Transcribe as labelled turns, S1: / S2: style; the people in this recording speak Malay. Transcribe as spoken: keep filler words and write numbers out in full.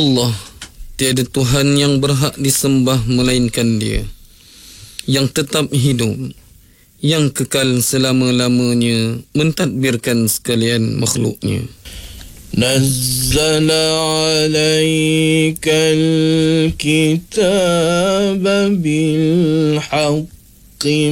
S1: Allah, tiada Tuhan yang berhak disembah melainkan Dia, yang tetap hidup, yang kekal selama-lamanya, mentadbirkan sekalian makhluknya.
S2: Nazzala alaikal kitab bil haqqi